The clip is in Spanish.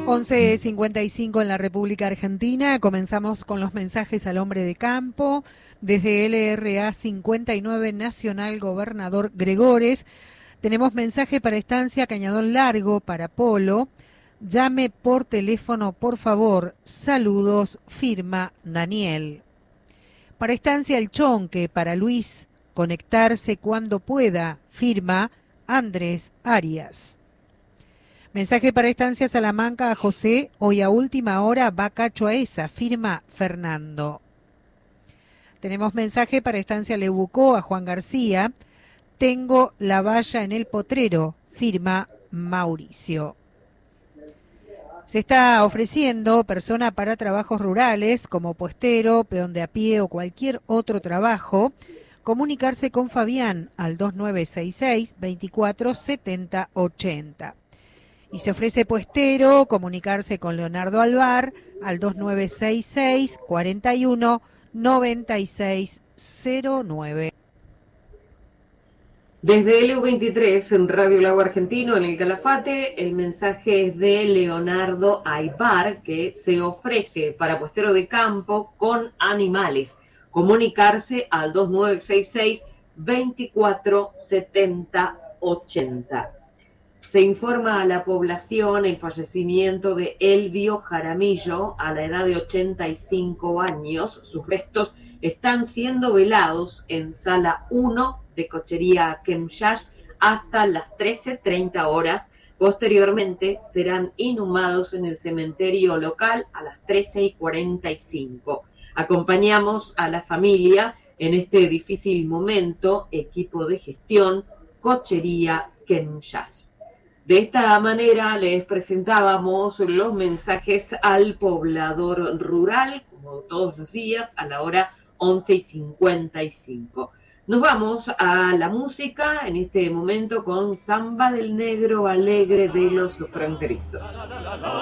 11:55 en la República Argentina. Comenzamos con los mensajes al hombre de campo. Desde LRA 59 Nacional Gobernador Gregores. Tenemos mensaje para Estancia Cañadón Largo, para Polo. Llame por teléfono, por favor. Saludos, firma Daniel. Para Estancia El Chonque, para Luis. Conectarse cuando pueda, firma Andrés Arias. Mensaje para Estancia Salamanca a José, hoy a última hora va Cacho a esa, firma Fernando. Tenemos mensaje para Estancia Lebucó a Juan García, tengo la valla en el potrero, firma Mauricio. Se está ofreciendo persona para trabajos rurales como puestero, peón de a pie o cualquier otro trabajo. Comunicarse con Fabián al 2966 24 70 80. Y se ofrece puestero, comunicarse con Leonardo Alvar al 2966 41 9609. Desde LU23 en Radio Lago Argentino, en el Calafate, el mensaje es de Leonardo Aybar, que se ofrece para puestero de campo con animales. Comunicarse al 2966 24 70 80. Se informa a la población el fallecimiento de Elvio Jaramillo a la edad de 85 años. Sus restos están siendo velados en Sala 1 de Cochería Kemyash hasta las 13:30 horas. Posteriormente serán inhumados en el cementerio local a las 13:45. Acompañamos a la familia en este difícil momento. Equipo de gestión, Cochería Kemyash. De esta manera les presentábamos los mensajes al poblador rural, como todos los días, a la hora 11:55. Nos vamos a la música en este momento con Samba del Negro Alegre de los Fronterizos.